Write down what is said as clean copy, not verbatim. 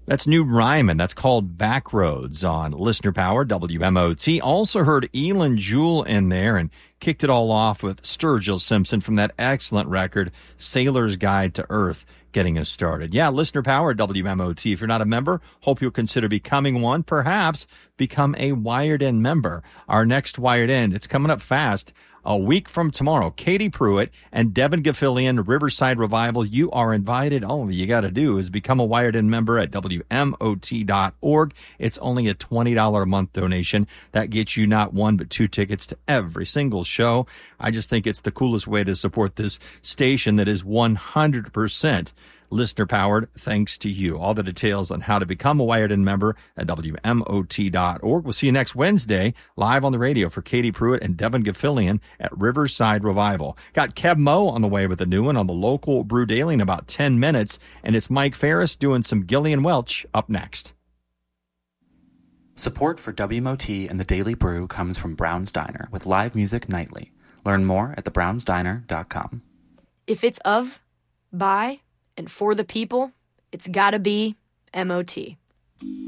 That's New Ryman. That's called Backroads on Listener Power, WMOT. Also heard Elin Jewell in there and kicked it all off with Sturgill Simpson from that excellent record, Sailor's Guide to Earth, getting us started. Yeah, Listener Power, WMOT. If you're not a member, hope you'll consider becoming one. Perhaps become a Wired In member. Our next Wired In, it's coming up fast. A week from tomorrow, Katie Pruitt and Devin Gafillion, Riverside Revival. You are invited. All you got to do is become a Wired In member at WMOT.org. It's only a $20 a month donation. That gets you not one but two tickets to every single show. I just think it's the coolest way to support this station that is 100% listener powered, thanks to you. All the details on how to become a Wired In member at WMOT.org. We'll see you next Wednesday live on the radio for Katie Pruitt and Devin Gafillion at Riverside Revival. Got Kev Moe on the way with a new one on the local Brew Daily in about 10 minutes, and it's Mike Ferris doing some Gillian Welch up next. Support for WMOT and the Daily Brew comes from Brown's Diner with live music nightly. Learn more at thebrownsdiner.com. If it's of, by, and for the people, it's gotta be MOT.